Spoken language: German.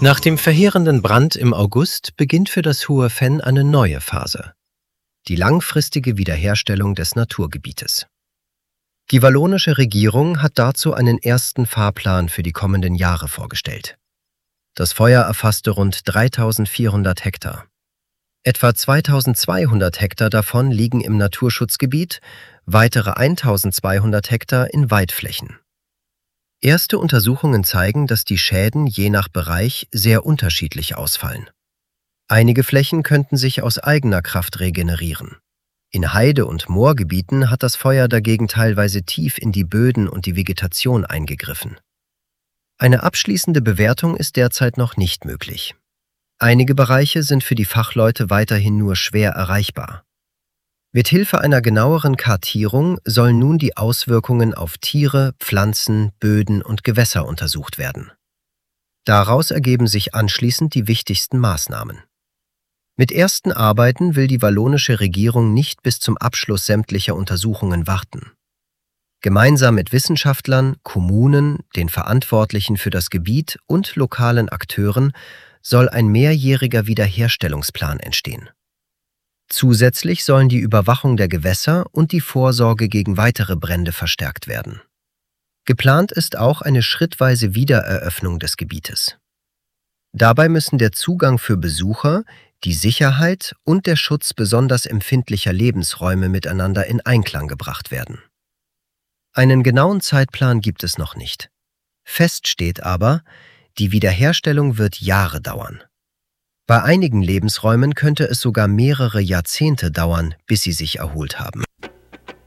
Nach dem verheerenden Brand im August beginnt für das Hohe Venn eine neue Phase: die langfristige Wiederherstellung des Naturgebietes. Die wallonische Regierung hat dazu einen ersten Fahrplan für die kommenden Jahre vorgestellt. Das Feuer erfasste rund 3.400 Hektar. Etwa 2.200 Hektar davon liegen im Naturschutzgebiet, weitere 1.200 Hektar in Weidflächen. Erste Untersuchungen zeigen, dass die Schäden je nach Bereich sehr unterschiedlich ausfallen. Einige Flächen könnten sich aus eigener Kraft regenerieren. In Heide- und Moorgebieten hat das Feuer dagegen teilweise tief in die Böden und die Vegetation eingegriffen. Eine abschließende Bewertung ist derzeit noch nicht möglich. Einige Bereiche sind für die Fachleute weiterhin nur schwer erreichbar. Mit Hilfe einer genaueren Kartierung sollen nun die Auswirkungen auf Tiere, Pflanzen, Böden und Gewässer untersucht werden. Daraus ergeben sich anschließend die wichtigsten Maßnahmen. Mit ersten Arbeiten will die wallonische Regierung nicht bis zum Abschluss sämtlicher Untersuchungen warten. Gemeinsam mit Wissenschaftlern, Kommunen, den Verantwortlichen für das Gebiet und lokalen Akteuren soll ein mehrjähriger Wiederherstellungsplan entstehen. Zusätzlich sollen die Überwachung der Gewässer und die Vorsorge gegen weitere Brände verstärkt werden. Geplant ist auch eine schrittweise Wiedereröffnung des Gebietes. Dabei müssen der Zugang für Besucher, die Sicherheit und der Schutz besonders empfindlicher Lebensräume miteinander in Einklang gebracht werden. Einen genauen Zeitplan gibt es noch nicht. Fest steht aber, die Wiederherstellung wird Jahre dauern. Bei einigen Lebensräumen könnte es sogar mehrere Jahrzehnte dauern, bis sie sich erholt haben.